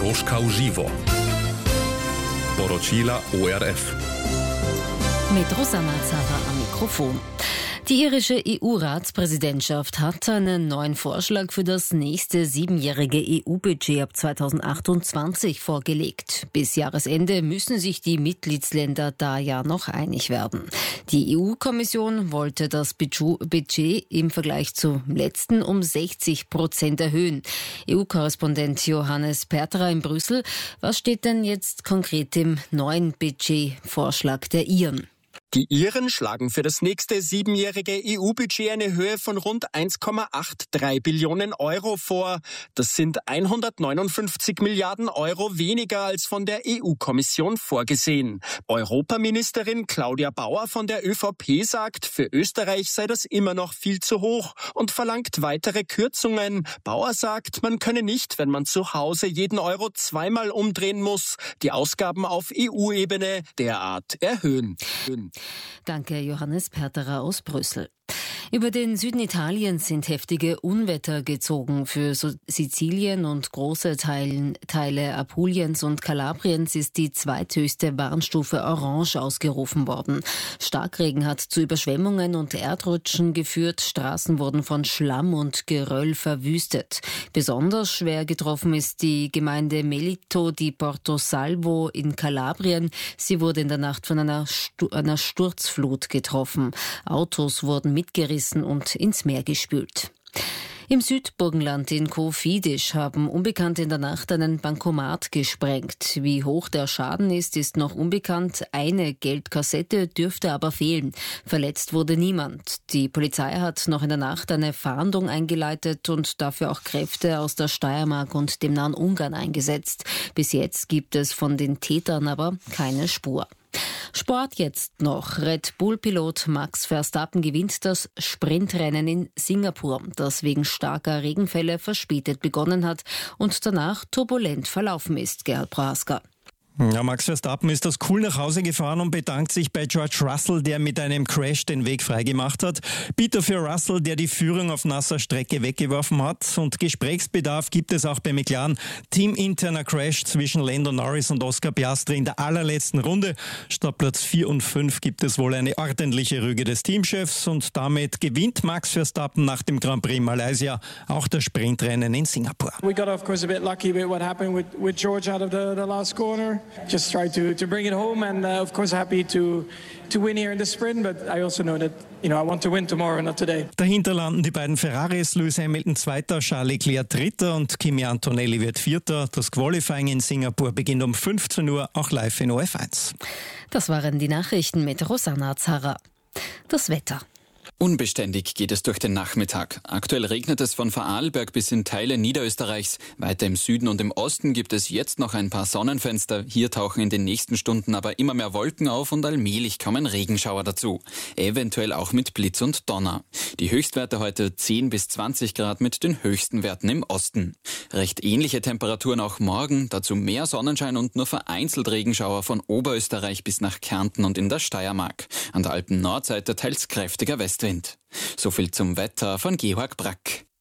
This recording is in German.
Kroschka u živo. Poročila ORF. Mit Rosanna Zara am Mikrofon. Die irische EU-Ratspräsidentschaft hat einen neuen Vorschlag für das nächste 7-jährige EU-Budget ab 2028 vorgelegt. Bis Jahresende müssen sich die Mitgliedsländer da ja noch einig werden. Die EU-Kommission wollte das Budget im Vergleich zum letzten um 60% erhöhen. EU-Korrespondent Johannes Perterer in Brüssel. Was steht denn jetzt konkret im neuen Budgetvorschlag der Iren? Die Iren schlagen für das nächste 7-jährige EU-Budget eine Höhe von rund 1,83 Billionen Euro vor. Das sind 159 Milliarden Euro weniger als von der EU-Kommission vorgesehen. Europaministerin Claudia Bauer von der ÖVP sagt, für Österreich sei das immer noch viel zu hoch und verlangt weitere Kürzungen. Bauer sagt, man könne nicht, wenn man zu Hause jeden Euro zweimal umdrehen muss, die Ausgaben auf EU-Ebene derart erhöhen. Danke, Johannes Perterer aus Brüssel. Über den Süden Italiens sind heftige Unwetter gezogen. Für Sizilien und große Teile Apuliens und Kalabriens ist die zweithöchste Warnstufe Orange ausgerufen worden. Starkregen hat zu Überschwemmungen und Erdrutschen geführt. Straßen wurden von Schlamm und Geröll verwüstet. Besonders schwer getroffen ist die Gemeinde Melito di Porto Salvo in Kalabrien. Sie wurde in der Nacht von einer Sturzflut getroffen. Autos wurden mitgerissen und ins Meer gespült. Im Südburgenland in Kofidis haben Unbekannte in der Nacht einen Bankomat gesprengt. Wie hoch der Schaden ist noch unbekannt. Eine Geldkassette dürfte aber fehlen. Verletzt wurde niemand. Die Polizei hat noch in der Nacht eine Fahndung eingeleitet und dafür auch Kräfte aus der Steiermark und dem nahen Ungarn eingesetzt. Bis jetzt gibt es von den Tätern aber keine Spur. Sport jetzt noch. Red Bull-Pilot Max Verstappen gewinnt das Sprintrennen in Singapur, das wegen starker Regenfälle verspätet begonnen hat und danach turbulent verlaufen ist. Gerhard Prohaska. Ja, Max Verstappen ist das cool nach Hause gefahren und bedankt sich bei George Russell, der mit einem Crash den Weg freigemacht hat. Bitter für Russell, der die Führung auf nasser Strecke weggeworfen hat. Und Gesprächsbedarf gibt es auch bei McLaren. Teaminterner Crash zwischen Lando Norris und Oscar Piastri in der allerletzten Runde. Statt Platz 4 und 5 gibt es wohl eine ordentliche Rüge des Teamchefs und damit gewinnt Max Verstappen nach dem Grand Prix Malaysia auch das Sprintrennen in Singapur. We got of course a bit lucky with what happened with George out of the last corner. Just try to bring it home and of course happy to win here in the sprint, but I also know that I want to win tomorrow, not today. Dahinter landen die beiden Ferraris, Lewis Hamilton Zweiter, Charles Leclerc Dritter und Kimi Antonelli wird Vierter. Das Qualifying in Singapur beginnt um 15 Uhr, auch live in ORF1. Das waren die Nachrichten mit Rosanna Zara. Das Wetter. Unbeständig geht es durch den Nachmittag. Aktuell regnet es von Vorarlberg bis in Teile Niederösterreichs. Weiter im Süden und im Osten gibt es jetzt noch ein paar Sonnenfenster. Hier tauchen in den nächsten Stunden aber immer mehr Wolken auf und allmählich kommen Regenschauer dazu. Eventuell auch mit Blitz und Donner. Die Höchstwerte heute 10 bis 20 Grad mit den höchsten Werten im Osten. Recht ähnliche Temperaturen auch morgen, dazu mehr Sonnenschein und nur vereinzelt Regenschauer von Oberösterreich bis nach Kärnten und in der Steiermark. An der Alpen-Nordseite teils kräftiger Westwind. So viel zum Wetter von Georg Brack.